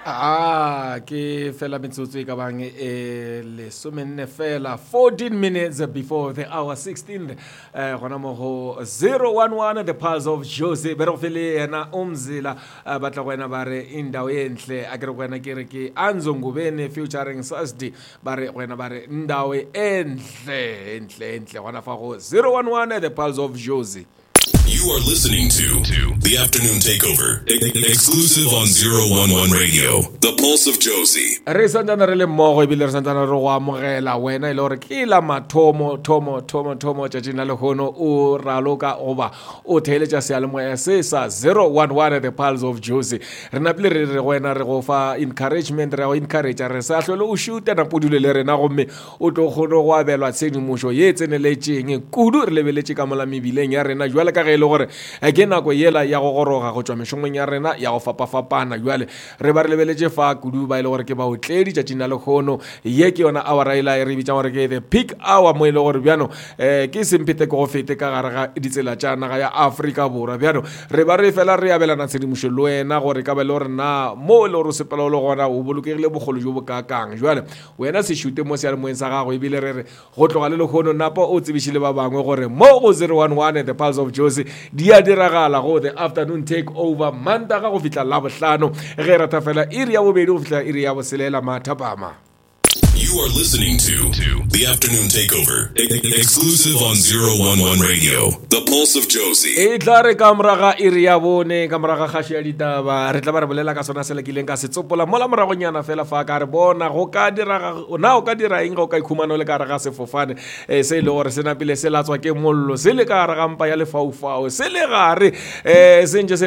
Ke fela metsotso e ka bang le somenne fela 14 minutes before the hour 16 gona mo go 011 the Pulse of Jozi bere go fele yena umzila batla go wena bare indawo enhle akere go wena ke re ke Anzo Ngubeni featuring Sasdi bare go wena bare indawo enhle gona fa go 011 the Pulse of Jozi. You are listening to The Afternoon Takeover, exclusive on 011 Radio, The Pulse of Jozi. Re santana re le mmogo ebile re santana re go amogela wena ile gore ke la mathomo tšatši na lehono o raloka goba o theeletša seyalemoya se sa 011 the Pulse of Jozi. Re napile re re wena re go fa encouragement re go encourage re sa hlole o shoota na pudule le rena gomme o tlo kgone go abelwa tshedimošo ye tseneletšeng kudu re lebeletše ka mola mebileng ya rena jwale ka ge le gore ke nako yela ya go goroga go tšwa mešomong ya rena ya go fapafapana jwale re ba re lebeletše fa kudu ba ile gore ke baotledi tšatšing la lekgono ye ke yona hour ela e re bitša gore ke the peak hour mo ile gore bjano ke sempete ke go fete ka gare ga ditsela tša naga ya Afrika Borwa bjano re ba re fela re abelana tshedimošo le wena gore ka be le gore na mo le gore sepela le gona o bolokegile bogolo jo bo kakang jwale wena se shute mo seyalemoyeng sa gago ebile re re go tloga le lekgono napa o tsebišile ba bangwe gore mo go 011 the Pulse of Jozi dia diragala go the afternoon take over mantaga go fitla la bohlano ge rata fela iri ya bobedi go fitla iri ya boselela mathapama. You are listening to The Afternoon Takeover, exclusive on 011 Radio, The Pulse of Jozi. E tla re ka moraga iri ya bone ka moraga kgaši ya ditaba re tla ba re bolela ka sona se le kileng ka se tsopola mola moragonyana fela fa ka re bona go ka dira na o ka dira eng go ka ikhumana le ka re ga sefofane se ile gore se napile se latswa ke mollo se le ka re ga mpa ya lefaufau se le gare se ntse se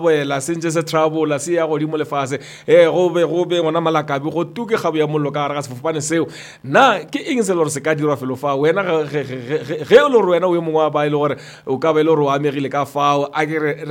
trouble se ya godimo lefase go be gona malakabi go tuke gabo ya mollo ka re ga sefofane seo na ke eng se lore se ka dirwa felo fa wena ge o lore wena o mongwe wa ba ile gore o ka be le gore o amegile ka fao a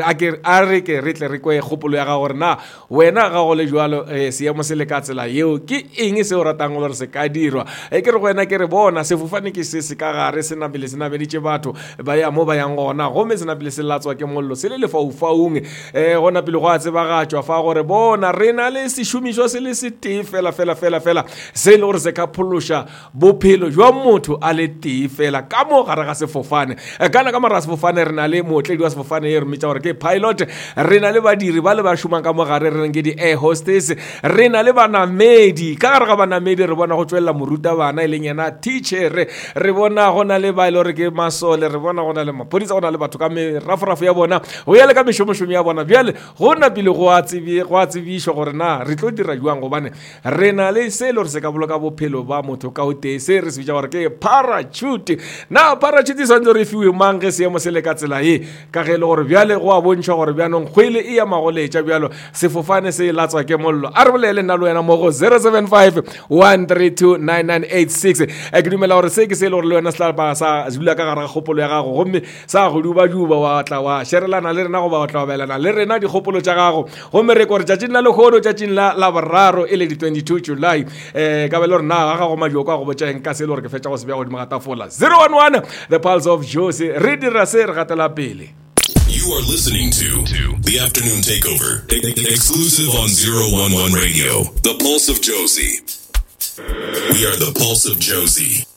re ke re tle re kwe kgopolo ya ga gore na wena ga go le jwalo seemo se le ka tsela yeo ke eng se o ratang gore se ka dirwa ke re go wena ke re bona sefofane ke se ka gare se nabeditše batho ba ya mo ba yang gona gomme se napile se latswa ke mollo se le lefaufaung go napile go a tsebagatšwa fa gore bona re na le sešomišwa se le se tee fela se le gore se ka phološa bophelo jwa motho a le tee fela ka mo gare ga sefofane kana ka mora sefofane re na le mootledi wa sefofane ye re mmitša gore ke pilot re na le badiri ba le ba šomang ka mo gare re reng ke di air hostess re na le banamedi ka gare ga banamedi re bona go tšwelela morutabana e leng yena teacher re bona go na le ba ile gore ke masole re bona go na le maphodisa go na le batho ka merafo ya bona go ya le ka mešomošomo ya bona bjale go napile go a tsebišwa gore na re tlo dira jwang gobane re na le se le gore se ka boloka bophelo ba motho ka o tee se re se bitša gore ke parachute na parachute santse re fiwe mang ge seemo se le ka tsela ye ka ge le gore bjale go a bontšhwa gore bjanong kgwele e ya magoletša bjalo sefofane se latswa ke mollo a re bolele nna le wena mo go 075 132 9986 ke dumela gore se ke se le gore le wena selapa sa dula ka gare ga kgopolo ya gago gomme sa go duba wa tla wa sherelana le rena go ba tla belana le rena dikgopolo tša gago gomme re kore tšatšing la lekgono tšatšing la boraro e le di 22 July ka be le gore na ga go majoko a go botša eng ka se le gore ke fetša go se bja godimo ga tafola 011 the Pulse of Jozi re dira se re gatela pele. You are listening to The Afternoon Takeover, exclusive on 011 Radio, The Pulse of Jozi. We are The Pulse of Jozi.